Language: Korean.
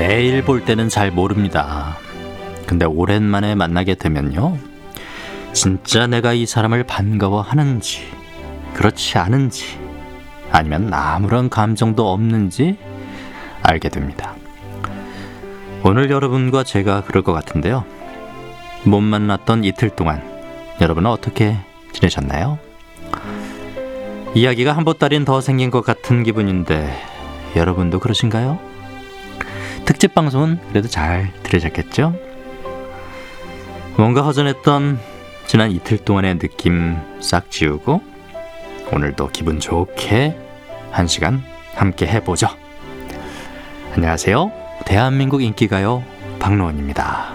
매일 볼 때는 잘 모릅니다. 근데 오랜만에 만나게 되면요, 진짜 내가 이 사람을 반가워하는지, 그렇지 않은지, 아니면 아무런 감정도 없는지 알게 됩니다. 오늘 여러분과 제가 그럴 것 같은데요. 못 만났던 이틀 동안 여러분은 어떻게 지내셨나요? 이야기가 한 보따리는 더 생긴 것 같은 기분인데 여러분도 그러신가요? 특집 방송은 그래도 잘 들으셨겠죠? 뭔가 허전했던 지난 이틀 동안의 느낌 싹 지우고 오늘도 기분 좋게 한 시간 함께 해보죠. 안녕하세요. 대한민국 인기가요 박노원입니다.